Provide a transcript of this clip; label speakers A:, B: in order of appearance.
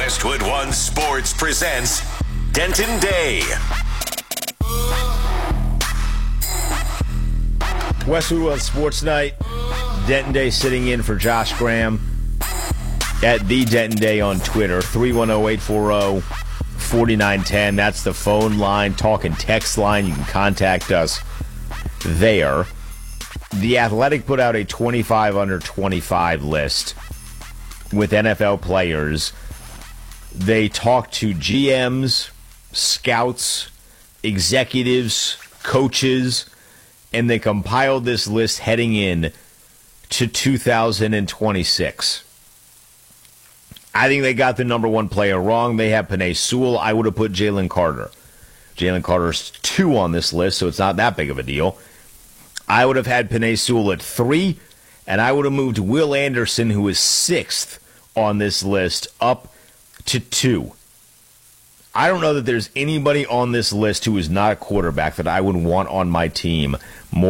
A: Westwood One Sports presents Denton Day.
B: Westwood One Sports Night. Denton Day sitting in for Josh Graham at the Denton Day on Twitter. 310-840-4910. That's the phone line, talk and text line. You can contact us there. The Athletic put out a 25 under 25 list with NFL players. They talked to GMs, scouts, executives, coaches, and they compiled this list heading in to 2026. I think they got the number one player wrong. They have Penei Sewell. I would have put Jalen Carter. Jalen Carter's 2 on this list, so it's not that big of a deal. I would have had Penei Sewell at 3, and I would have moved Will Anderson, who is 6th on this list, up to 2. I don't know that there's anybody on this list who is not a quarterback that I would want on my team more